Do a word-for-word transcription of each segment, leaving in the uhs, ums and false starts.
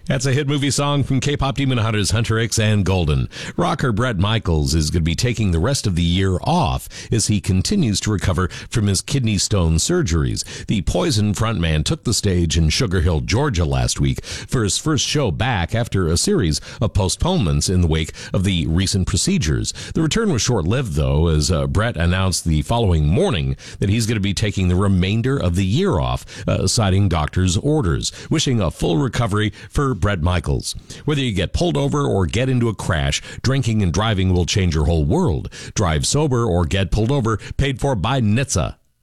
That's a hit movie song from K-pop Demon Hunters Hunter X and Golden. Rocker Bret Michaels is going to be taking the rest of the year off as he continues to recover from his kidney stone surgeries. The Poison frontman took the stage in Sugar Hill, Georgia last week for his first show back after a series of postponements in the wake of the recent procedures. The return was short-lived, though, as uh, Bret announced the following morning that he's going to be taking the remainder of the year off, uh, citing doctor's orders, wishing a full recovery for Bret Michaels. Whether you get pulled over or get into a crash, drinking and driving will change your whole world. Drive sober or get pulled over, paid for by N H T S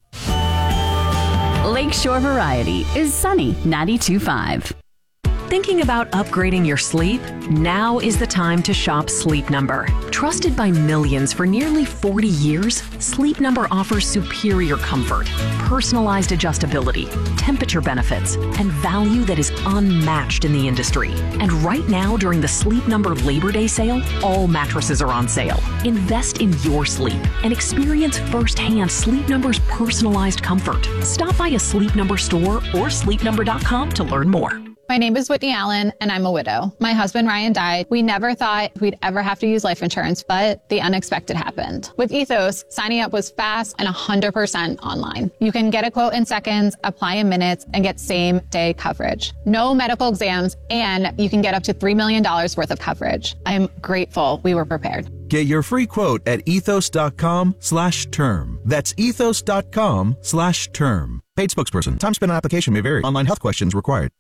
A. Lakeshore Variety is Sunny ninety-two point five. Thinking about upgrading your sleep? Now is the time to shop Sleep Number. Trusted by millions for nearly forty years, Sleep Number offers superior comfort, personalized adjustability, temperature benefits, and value that is unmatched in the industry. And right now, during the Sleep Number Labor Day sale, all mattresses are on sale. Invest in your sleep and experience firsthand Sleep Number's personalized comfort. Stop by a Sleep Number store or sleep number dot com to learn more. My name is Whitney Allen, and I'm a widow. My husband, Ryan, died. We never thought we'd ever have to use life insurance, but the unexpected happened. With Ethos, signing up was fast and one hundred percent online. You can get a quote in seconds, apply in minutes, and get same-day coverage. No medical exams, and you can get up to three million dollars worth of coverage. I'm grateful we were prepared. Get your free quote at ethos.com slash term. That's ethos.com slash term. Paid spokesperson. Time spent on application may vary. Online health questions required.